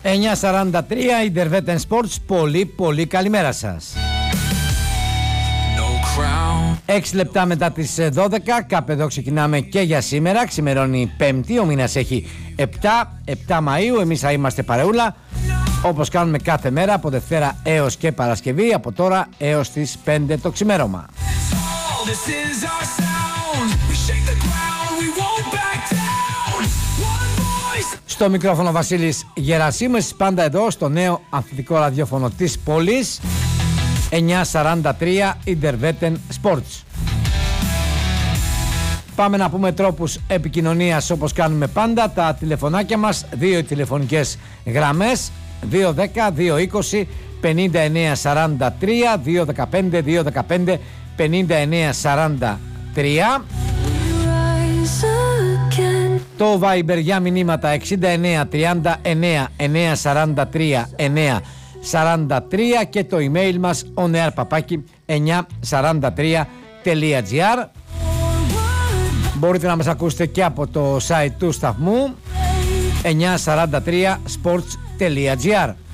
9:43 Intervetten Sports. Πολύ καλημέρα σας. 6 λεπτά μετά τις 12, κάπου εδώ ξεκινάμε και για σήμερα. Ξημερώνει Πέμπτη, ο μήνας έχει 7 Μαΐου. Εμείς θα είμαστε παρεούλα, όπως κάνουμε κάθε μέρα, από Δευτέρα έως και Παρασκευή, από τώρα έως τις 5 το ξημέρωμα. Στο μικρόφωνο Βασίλης Γερασίμου, εσείς πάντα εδώ στο νέο αθλητικό ραδιόφωνο της πόλης. 9:43 Intervetten Sports. Πάμε να πούμε τρόπους επικοινωνίας όπως κάνουμε πάντα. Τα τηλεφωνάκια μας, 2 τηλεφωνικές γραμμές, 210-220-5943, 215-215-5943. Το Viber για μηνύματα 6939-943-943 και το email μας onair@943.gr. Μπορείτε να μας ακούσετε και από το site του σταθμού 943sports.gr.